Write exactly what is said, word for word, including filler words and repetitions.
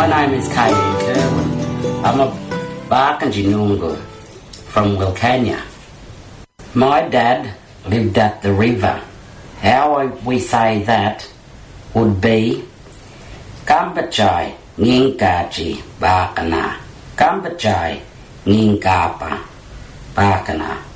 My name is K D Derwin. I'm a Barkindji Noongar from Wilcannia. My dad lived at the river. How we say that would be Kambachai Ninkachi Bakana. Kambachai Ninkapa Bakana.